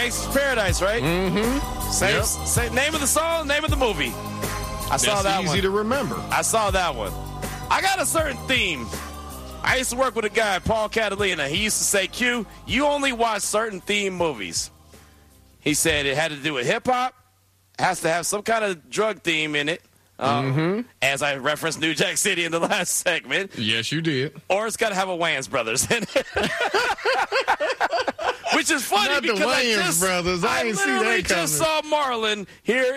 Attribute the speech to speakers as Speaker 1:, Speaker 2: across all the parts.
Speaker 1: Gangsta's Paradise, right?
Speaker 2: Mm-hmm.
Speaker 1: Same name of the song, name of the movie. I saw that one.
Speaker 2: That's easy to remember.
Speaker 1: I saw that one. I got a certain theme. I used to work with a guy, Paul Catalina. He used to say, Q, you only watch certain theme movies. He said it had to do with hip-hop, has to have some kind of drug theme in it, as I referenced New Jack City in the last segment.
Speaker 2: Yes, you did.
Speaker 1: Or it's got to have a Wayans Brothers in it. Which is funny
Speaker 2: Not
Speaker 1: because
Speaker 2: the Wayans Brothers. I ain't see that
Speaker 1: just saw Marlon here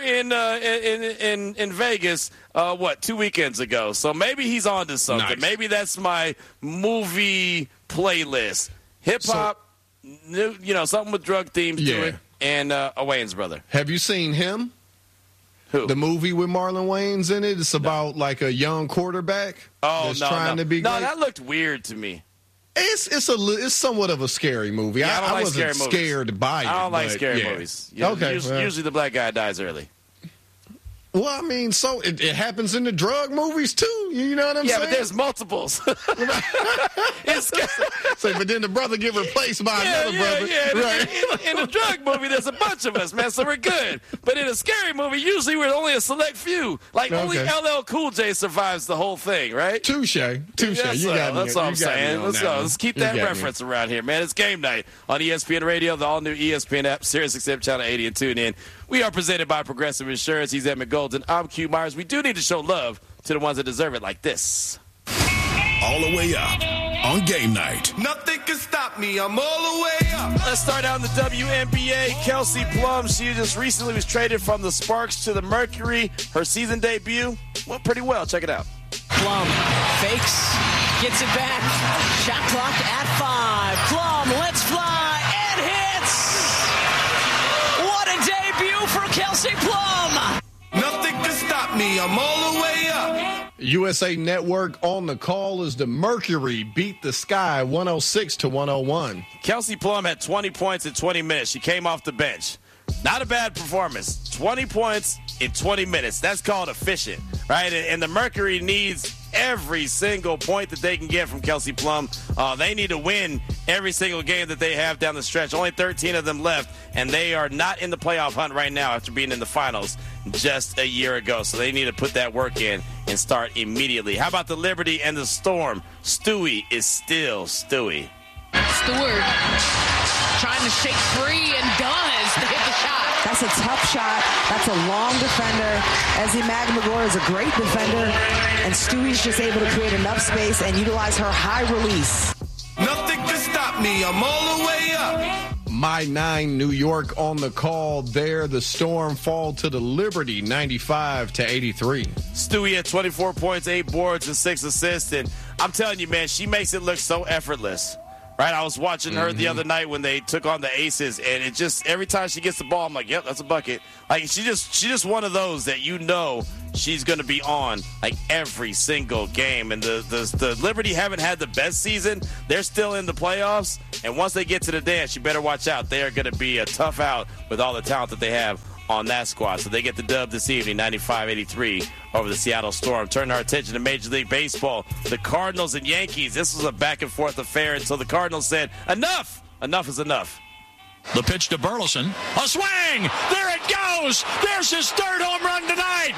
Speaker 1: in Vegas, 2 weekends ago. So maybe he's on to something.
Speaker 2: Nice.
Speaker 1: Maybe that's my movie playlist. Hip-hop, something with drug themes to it, and a Wayans brother.
Speaker 2: Have you seen him?
Speaker 1: Who?
Speaker 2: The movie with Marlon Wayans in it. It's about like a young quarterback that's trying to be great.
Speaker 1: No, that looked weird to me.
Speaker 2: It's somewhat of a scary movie.
Speaker 1: Yeah,
Speaker 2: I wasn't scared by it.
Speaker 1: I don't like scary movies. Usually the black guy dies early.
Speaker 2: Well, I mean, so it happens in the drug movies too. You know what I'm saying?
Speaker 1: Yeah, but there's multiples. It's
Speaker 2: but then the brother get replaced by another brother.
Speaker 1: Yeah.
Speaker 2: Right.
Speaker 1: In a drug movie, there's a bunch of us, man, so we're good. But in a scary movie, usually we're only a select few. Like only LL Cool J survives the whole thing, right?
Speaker 2: Touche. You got
Speaker 1: That's all I'm saying. Let's keep that reference around here, man. It's game night on ESPN Radio, the all-new ESPN app, SiriusXM Channel 80, and tune in. We are presented by Progressive Insurance. He's Edmund Golden. I'm Q Myers. We do need to show love to the ones that deserve it, like this.
Speaker 3: All the way up on game night.
Speaker 4: Nothing can stop me. I'm all the way up.
Speaker 1: Let's start out in the WNBA. Kelsey Plum, she just recently was traded from the Sparks to the Mercury. Her season debut went pretty well. Check it out.
Speaker 5: Plum fakes, gets it back. Shot clock at 5. Plum lets fly and hits. What a debut for Kelsey Plum.
Speaker 4: Nothing can stop me. I'm all the way up.
Speaker 2: USA Network on the call as the Mercury beat the Sky 106-101.
Speaker 1: Kelsey Plum had 20 points in 20 minutes. She came off the bench. Not a bad performance. 20 points in 20 minutes. That's called efficient, right? And the Mercury needs every single point that they can get from Kelsey Plum. They need to win every single game that they have down the stretch. Only 13 of them left, and they are not in the playoff hunt right now after being in the finals just a year ago. So they need to put that work in and start immediately. How about the Liberty and the Storm? Stewie is still Stewie.
Speaker 6: Stewart trying to shake free and does to hit the shot.
Speaker 7: That's a tough shot. That's a long defender. Ezzie Magmagor is a great defender, and Stewie's just able to create enough space and utilize her high release.
Speaker 4: Nothing can stop me. I'm all the way up.
Speaker 2: My 9 New York on the call there. The Storm fall to the Liberty 95-83.
Speaker 1: Stewie had 24 points, 8 boards, and 6 assists. And I'm telling you, man, she makes it look so effortless. Right, I was watching her the other night when they took on the Aces, and it just every time she gets the ball, I'm like, yep, that's a bucket. Like she just one of those that she's going to be on like every single game. And the Liberty haven't had the best season. They're still in the playoffs, and once they get to the dance, you better watch out. They are going to be a tough out with all the talent that they have on that squad. So they get the dub this evening, 95-83 over the Seattle Storm. Turn our attention to Major League Baseball. The Cardinals and Yankees. This was a back-and-forth affair until the Cardinals said, enough! Enough is enough.
Speaker 8: The pitch to Burleson. A swing! There it goes! There's his third home run tonight!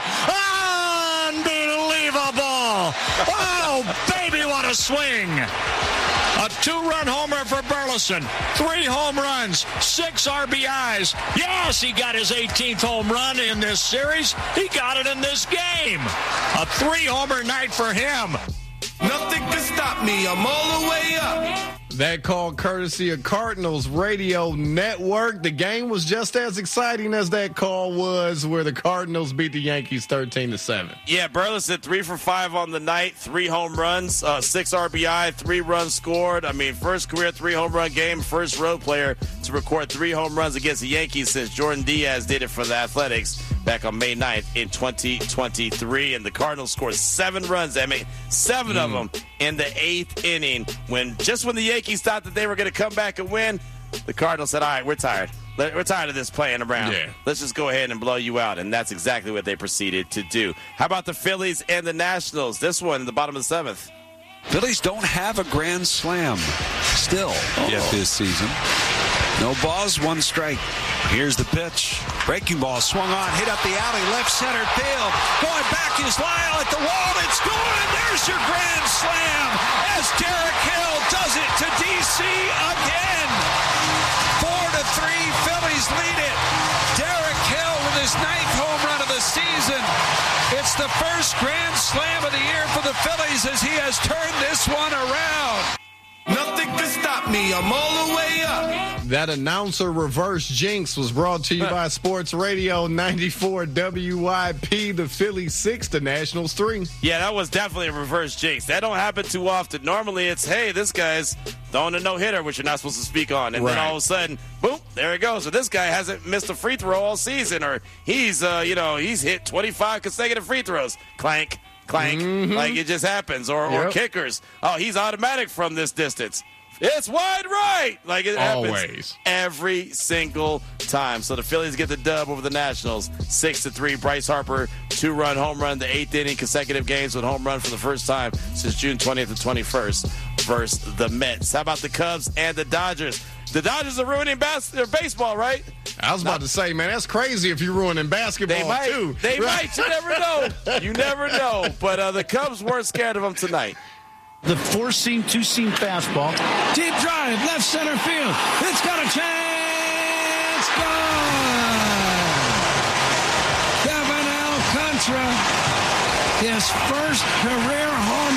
Speaker 8: Unbelievable! Oh, baby, what a swing! A 2-run homer for Burleson. 3 home runs, 6 RBIs. Yes, he got his 18th home run in this series. He got it in this game. A 3-homer night for him.
Speaker 4: Nothing can stop me. I'm all the way up.
Speaker 2: That call courtesy of Cardinals Radio Network. The game was just as exciting as that call was where the Cardinals beat the Yankees 13-7.
Speaker 1: Yeah, Burleson 3 for 5 on the night, 3 home runs, 6 RBI, 3 runs scored. I mean, first career 3 home run game, first road player to record 3 home runs against the Yankees since Jordan Diaz did it for the Athletics back on May 9th in 2023. And the Cardinals scored 7 runs. I mean, 7 of them in the 8th inning when the Yankees thought that they were going to come back and win. The Cardinals said, all right, we're tired. We're tired of this playing around. Yeah. Let's just go ahead and blow you out. And that's exactly what they proceeded to do. How about the Phillies and the Nationals? This one in the bottom of the 7th.
Speaker 9: Phillies don't have a grand slam still yet this season.
Speaker 8: No balls, 1 strike. Here's the pitch. Breaking ball swung on, hit up the alley, left center field. Going back is Lyle at the wall. It's gone, and there's your grand slam as Derek Hill does it to D.C. again. 4-3, Phillies lead it. Derek Hill with his 9th home run of the season. It's the first grand slam of the year for the Phillies as he has turned this one around.
Speaker 4: Nothing can stop me. I'm all the way up.
Speaker 2: That announcer reverse jinx was brought to you by Sports Radio 94 WYP. The Phillies 6, the Nationals 3.
Speaker 1: Yeah, that was definitely a reverse jinx. That don't happen too often. Normally it's, hey, this guy's throwing a no-hitter, which you're not supposed to speak on. And then all of a sudden, boom, there it goes. So this guy hasn't missed a free throw all season, or he's hit 25 consecutive free throws. Clank. Like it just happens, or kickers. Oh, he's automatic from this distance. It's wide right. Like it happens every single time. So the Phillies get the dub over the Nationals, 6-3. Bryce Harper, 2-run home run, the 8th inning, consecutive games with home run for the first time since June 20th and 21st versus the Mets. How about the Cubs and the Dodgers? The Dodgers are ruining baseball, right?
Speaker 2: I was about to say, man, that's crazy if you're ruining basketball, too.
Speaker 1: They might. You never know. You never know. But the Cubs weren't scared of them tonight.
Speaker 9: The 4-seam, 2-seam fastball.
Speaker 10: Deep drive, left center field. It's got a chance. Gone. Kevin Alcantara, his first career home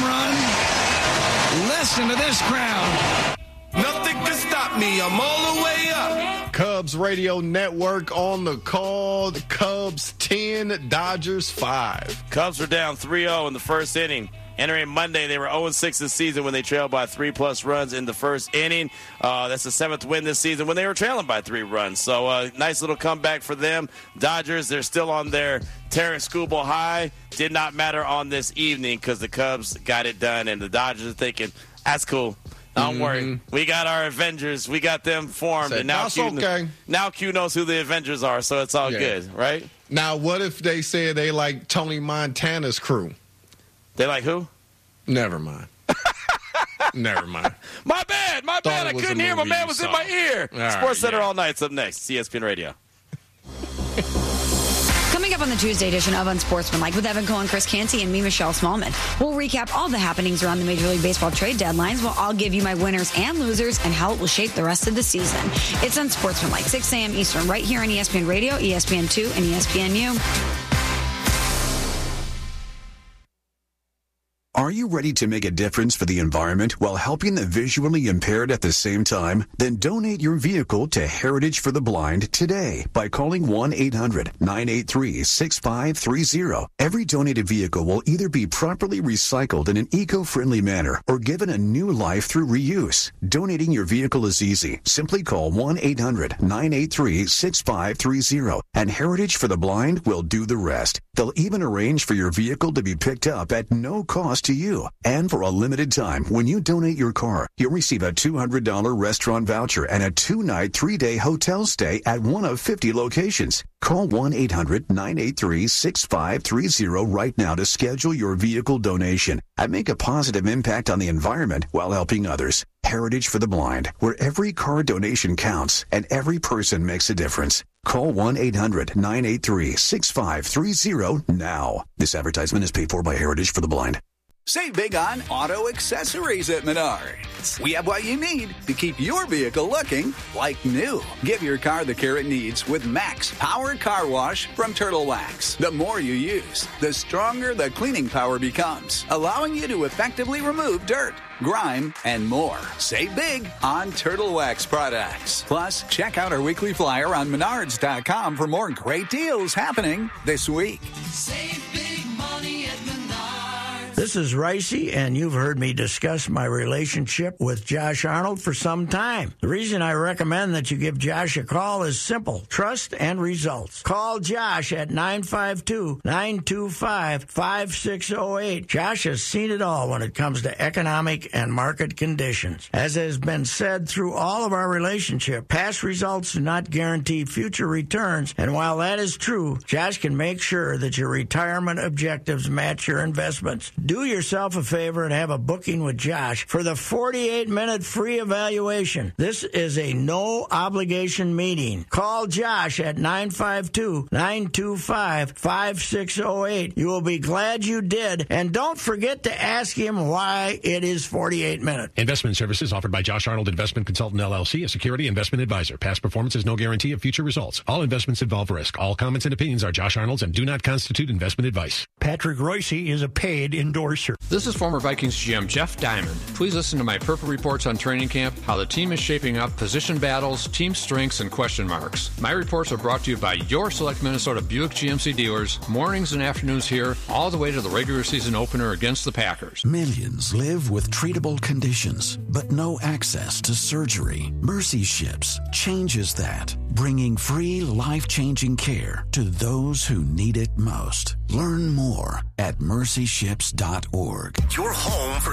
Speaker 10: run. Listen to this crowd.
Speaker 4: Nothing can stop me. I'm all the way up.
Speaker 2: Cubs Radio Network on the call. The Cubs 10, Dodgers 5.
Speaker 1: Cubs were down 3-0 in the first inning. Entering Monday, they were 0-6 this season when they trailed by 3+ runs in the first inning. That's the 7th win this season when they were trailing by 3 runs. So nice little comeback for them. Dodgers, they're still on their Terrence Skubal high. Did not matter on this evening because the Cubs got it done, and the Dodgers are thinking, that's cool. Don't worry. We got our Avengers. We got them formed. And now Q knows who the Avengers are, so it's all good, right?
Speaker 2: Now, what if they said they like Tony Montana's crew?
Speaker 1: They like who?
Speaker 2: Never mind. Never mind.
Speaker 1: My bad. I couldn't hear. My man was in my ear. Sports Center all night's up next. ESPN Radio.
Speaker 11: Coming up on the Tuesday edition of Unsportsmanlike with Evan Cohen, Chris Canty, and me, Michelle Smallman. We'll recap all the happenings around the Major League Baseball trade deadlines. I'll give you my winners and losers and how it will shape the rest of the season. It's Unsportsmanlike, 6 a.m. Eastern, right here on ESPN Radio, ESPN2, and ESPNU.
Speaker 12: Are you ready to make a difference for the environment while helping the visually impaired at the same time? Then donate your vehicle to Heritage for the Blind today by calling 1-800-983-6530. Every donated vehicle will either be properly recycled in an eco-friendly manner or given a new life through reuse. Donating your vehicle is easy. Simply call 1-800-983-6530 and Heritage for the Blind will do the rest. They'll even arrange for your vehicle to be picked up at no cost to you. And for a limited time, when you donate your car, you'll receive a $200 restaurant voucher and a 2-night, 3-day hotel stay at one of 50 locations. Call 1-800-983-6530 right now to schedule your vehicle donation and make a positive impact on the environment while helping others. Heritage for the Blind, where every car donation counts and every person makes a difference. Call 1-800-983-6530 now. This advertisement is paid for by Heritage for the Blind.
Speaker 13: Save big on auto accessories at Menards. We have what you need to keep your vehicle looking like new. Give your car the care it needs with Max Power Car Wash from Turtle Wax. The more you use, the stronger the cleaning power becomes, allowing you to effectively remove dirt, grime, and more. Save big on Turtle Wax products. Plus, check out our weekly flyer on Menards.com for more great deals happening this week.
Speaker 10: Save big money at Menards.
Speaker 14: This is Ricey, and you've heard me discuss my relationship with Josh Arnold for some time. The reason I recommend that you give Josh a call is simple: trust and results. Call Josh at 952-925-5608. Josh has seen it all when it comes to economic and market conditions. As has been said through all of our relationship, past results do not guarantee future returns, and while that is true, Josh can make sure that your retirement objectives match your investments. Do Do yourself a favor and have a booking with Josh for the 48-minute free evaluation. This is a no-obligation meeting. Call Josh at 952-925-5608. You will be glad you did, and don't forget to ask him why it is 48 minutes.
Speaker 15: Investment services offered by Josh Arnold Investment Consultant LLC, a security investment advisor. Past performance is no guarantee of future results. All investments involve risk. All comments and opinions are Josh Arnold's and do not constitute investment advice.
Speaker 16: Patrick Royce is a paid endorser.
Speaker 17: This is former Vikings GM Jeff Diamond. Please listen to my Purple Reports on training camp, how the team is shaping up, position battles, team strengths, and question marks. My reports are brought to you by your select Minnesota Buick GMC dealers, mornings and afternoons here, all the way to the regular season opener against the Packers.
Speaker 12: Millions live with treatable conditions, but no access to surgery. Mercy Ships changes that, bringing free, life-changing care to those who need it most. Learn more at mercyships.org.
Speaker 18: Your home for